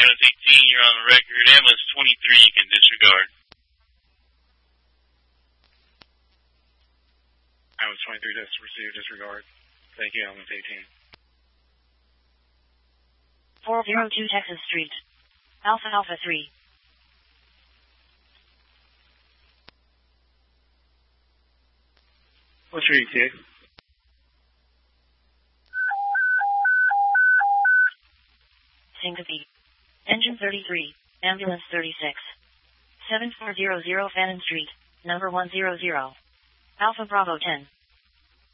Ambulance 18, you're on the record. Ambulance 23, you can disregard. Ambulance 23, just receive disregard. Thank you, Ambulance 18. 402 Texas Street. Alpha Alpha 3. What's your ETA? Syncope. Engine 33, Ambulance 36. 7400 Fannin Street, number 100. Alpha Bravo 10.